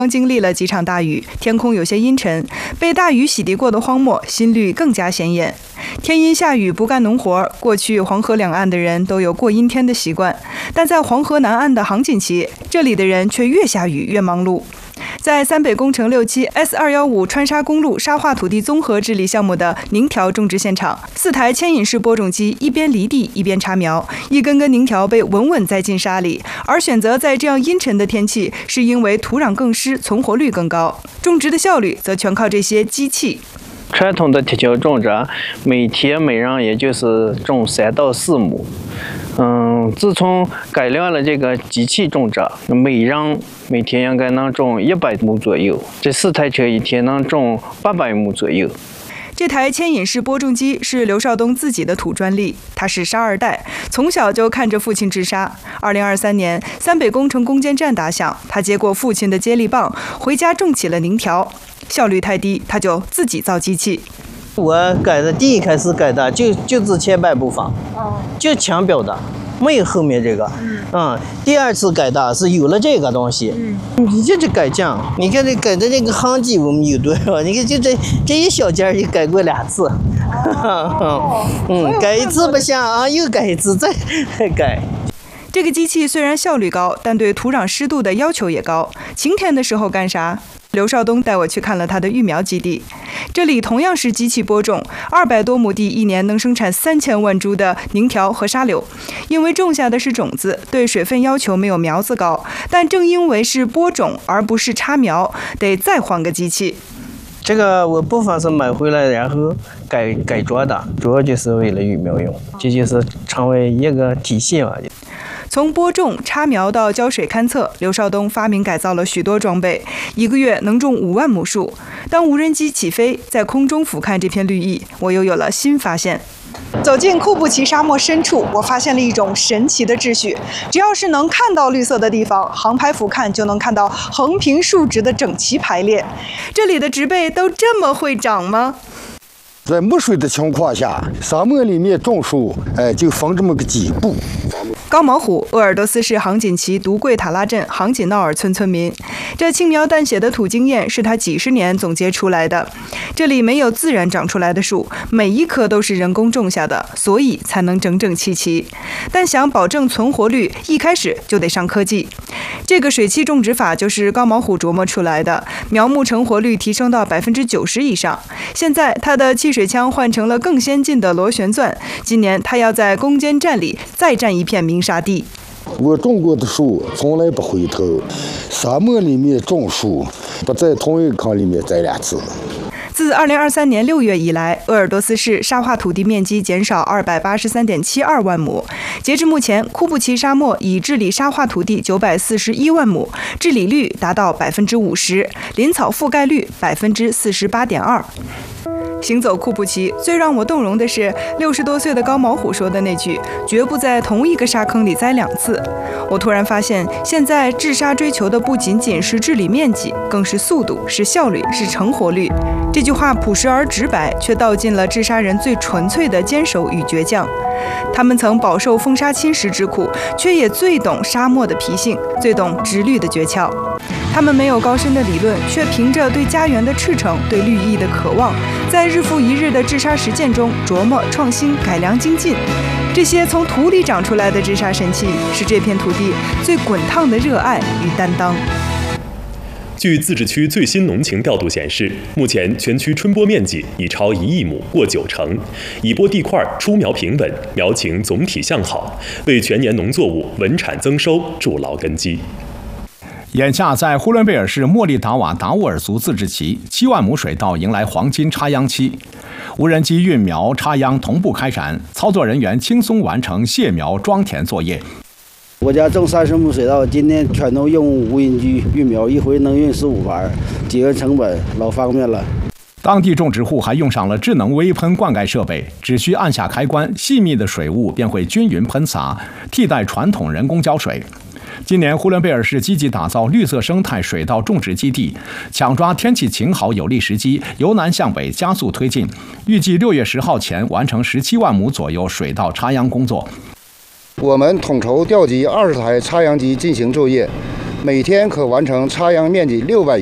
刚经历了几场大雨，天空有些阴沉，被大雨洗涤过的荒漠新绿更加显眼。天阴下雨不干农活，过去黄河两岸的人都有过阴天的习惯，但在黄河南岸的杭锦旗，这里的人却越下雨越忙碌。在三北工程6期 S215川沙公路沙化土地综合治理项目的宁条种植现场，4台牵引式播种机一边犁地一边插苗，一根根宁条被稳稳栽进沙里。而选择在这样阴沉的天气，是因为土壤更湿，存活率更高。种植的效率则全靠这些机器。 传统的铁锹种植，每天每人也就是种3到4亩。自从改良了这个机器种植，每人每天应该能种100亩左右，这4台车一天能种800亩左右。 这台牵引式播种机是刘少东自己的土专利，他是沙二代，从小就看着父亲治沙。2023年，三北工程攻坚战打响，他接过父亲的接力棒，回家种起了宁条。效率太低，他就自己造机器。 我改的第一开始改的就是前半部分，就墙标的，没有后面这个。第二次改的是有了这个东西。你这改匠，你看这改的这个夯机我们有多少？你看就这一小件就改过2次。改一次不行啊，又改一次再改。 这个机器虽然效率高，但对土壤湿度的要求也高。晴天的时候干啥？刘少东带我去看了他的育苗基地，这里同样是机器播种，200多亩地一年能生产3000万株的宁条和沙柳。因为种下的是种子，对水分要求没有苗子高，但正因为是播种而不是插苗，得再换个机器。 这个我部分是买回来然后改装的，主要就是为了育苗用，这就是成为一个体系嘛。 从播种、插苗到浇水勘测，刘少东发明改造了许多装备，一个月能种5万亩树。当无人机起飞，在空中俯瞰这片绿意，我又有了新发现。走进库布齐沙漠深处，我发现了一种神奇的秩序。只要是能看到绿色的地方，航拍俯瞰就能看到横平竖直的整齐排列。这里的植被都这么会长吗？ 在没水的情况下，沙漠里面种树，就分这么个几步。 高毛虎，鄂尔多斯市杭锦旗独贵塔拉镇杭锦闹尔村村民。这轻描淡写的土经验是他几十年总结出来的。这里没有自然长出来的树，每一棵都是人工种下的，所以才能整整齐齐。但想保证存活率，一开始就得上科技。这个水期种植法就是高毛虎琢磨出来的，苗木成活率提升到90%以上。现在他的气水枪换成了更先进的螺旋钻，今年他要在攻坚战里再占一片明沙地。 我种过的树从来不回头，沙漠里面种树，不在同一个坑里面栽2次。 自2023年6月以来，鄂尔多斯市沙化土地面积减少283.72万亩。截至目前，库布齐沙漠已治理沙化土地941万亩，治理率达到50%，林草覆盖率48.2%。行走库布齐，最让我动容的是60多岁的高毛虎说的那句“绝不在同一个沙坑里栽2次”。我突然发现，现在治沙追求的不仅仅是治理面积，更是速度，是效率，是成活率。这句话朴实而直白，却道尽了治沙人最纯粹的坚守与倔强。他们曾饱受风沙侵蚀之苦，却也最懂沙漠的脾性，最懂植绿的诀窍。他们没有高深的理论，却凭着对家园的赤诚、对绿意的渴望，在日复一日的治沙实践中琢磨、创新、改良、精进。这些从土里长出来的治沙神器，是这片土地最滚烫的热爱与担当。 据自治区最新农情调度显示，目前全区春播面积已超1亿亩，过90%，已播地块出苗平稳，苗情总体向好，为全年农作物稳产增收筑牢根基。 眼下，在呼伦贝尔市莫利达瓦达乌尔族自治旗，7万亩水稻迎来黄金插秧期，无人机运苗、插秧同步开展，操作人员轻松完成卸苗、装田作业。 我家种30亩水稻，今天全都用无人机运苗，一回能运15盘，节约成本，老方便了。 当地种植户还用上了智能微喷灌溉设备，只需按下开关，细密的水雾便会均匀喷洒，替代传统人工浇水。今年呼伦贝尔市积极打造绿色生态水稻种植基地，抢抓天气晴好有利时机，由南向北加速推进，预计6月10号前完成17万亩左右水稻插秧工作。 我们统筹调集20台插秧机进行作业， 每天可完成插秧面积600